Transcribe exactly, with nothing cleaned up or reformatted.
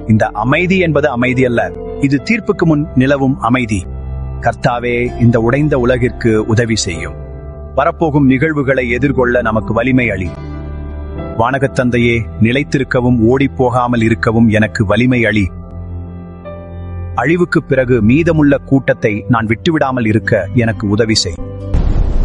இந்த அமைதி என்பது அமைதி அல்ல, இது தீர்ப்புக்கு முன் நிலவும் அமைதி. கர்த்தாவே, இந்த உடைந்த உலகிற்கு உதவி செய்யும். வரப்போகும் நிகழ்வுகளை எதிர்கொள்ள நமக்கு வலிமை அளி. வானகத் தந்தையே, நிலைத்திருக்கவும் ஓடிப்போகாமல் இருக்கவும் எனக்கு வலிமை அளி. அழிவுக்குப் பிறகு மீதமுள்ள கூட்டத்தை நான் விட்டுவிடாமல் இருக்க எனக்கு உதவி செய்.